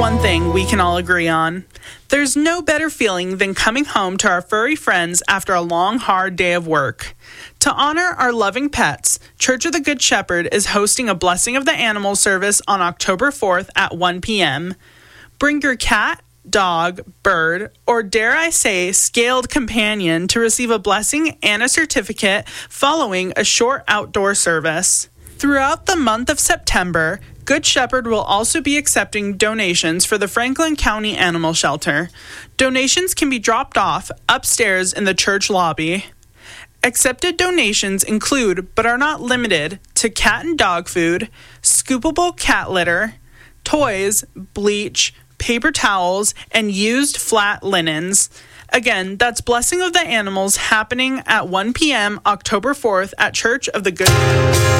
one thing we can all agree on. There's no better feeling than coming home to our furry friends after a long, hard day of work. To honor our loving pets, Church of the Good Shepherd is hosting a Blessing of the Animals service on October 4th at 1 p.m. Bring your cat, dog, bird, or dare I say, scaled companion to receive a blessing and a certificate following a short outdoor service. Throughout the month of September, Good Shepherd will also be accepting donations for the Franklin County Animal Shelter. Donations can be dropped off upstairs in the church lobby. Accepted donations include, but are not limited to, cat and dog food, scoopable cat litter, toys, bleach, paper towels, and used flat linens. Again, that's Blessing of the Animals happening at 1 p.m. October 4th at Church of the Good